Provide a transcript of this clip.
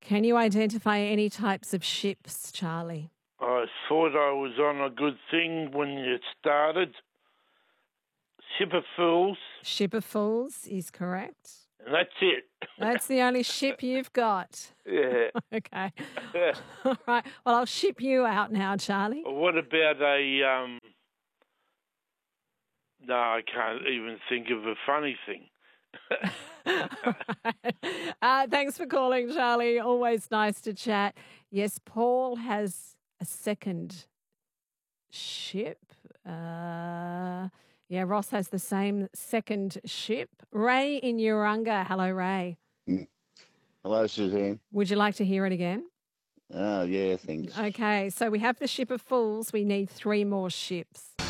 Can you identify any types of ships, Charlie? I thought I was on a good thing when you started. Ship of Fools, Ship of Fools is correct. and that's it. That's the only ship you've got. Yeah. Okay. All right. Well, I'll ship you out now, Charlie. What about a... No, I can't even think of a funny thing. All right. Thanks for calling, Charlie. Always nice to chat. Yes, Paul has a second ship. Yeah, Ross has the same second ship. Ray in Urunga. Hello, Ray. Hello, Suzanne. Would you like to hear it again? Oh, yeah, thanks. Okay, so we have the Ship of Fools. We need 3 more ships.